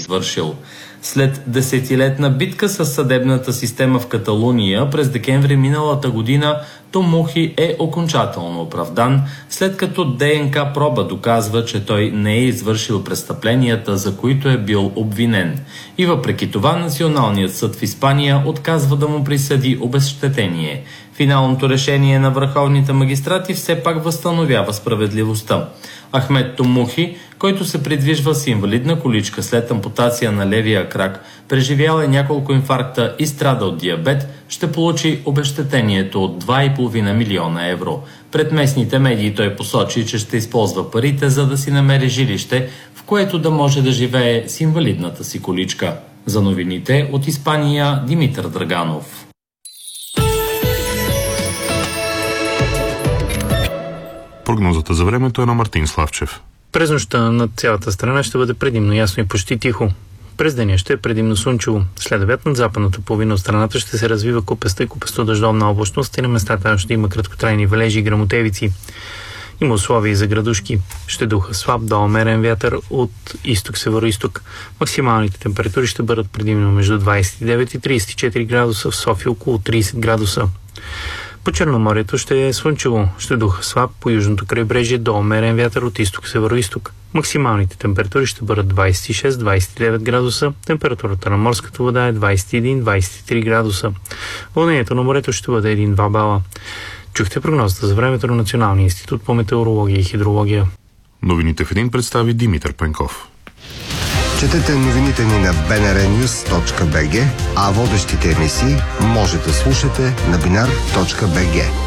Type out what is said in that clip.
извършил. След десетилетна битка с съдебната система в Каталуния, през декември миналата година Томухи е окончателно оправдан, след като ДНК проба доказва, че той не е извършил престъпленията, за които е бил обвинен. И въпреки това Националният съд в Испания отказва да му присъди обезщетение. Финалното решение на върховните магистрати все пак възстановява справедливостта. Ахмед Томухи, който се придвижва с инвалидна количка след ампутация на левия крак, преживял е няколко инфаркта и страда от диабет, ще получи обезщетението от 2,5 милиона евро. Пред местните медии той посочи, че ще използва парите, за да си намери жилище, в което да може да живее с инвалидната си количка. За новините от Испания, Димитър Драганов. Прогнозата за времето е на Мартин Славчев. През нощта над цялата страна ще бъде предимно ясно и почти тихо. През деня ще е предимно слънчево. След обяд над западната половина от страната ще се развива купеста и купесто-дъждовна облачност и на местата ще има краткотрайни валежи и гръмотевици. Има условия и за градушки. Ще духа слаб до умерен вятър от изток-северо-исток. Максималните температури ще бъдат предимно между 29 и 34 градуса, в София около 30 градуса. По Черноморието ще е слънчево, ще духа слаб по южното крайбрежие до умерен вятър от изток-северо-исток. Максималните температури ще бъдат 26-29 градуса, температурата на морската вода е 21-23 градуса. Вълнението на морето ще бъде 1-2 бала. Чухте прогнозата за времето на Националния институт по метеорология и хидрология. Новините в един представи Димитър Пенков. Четете новините ни на bnrnews.bg, а водещите емисии може да слушате на binar.bg.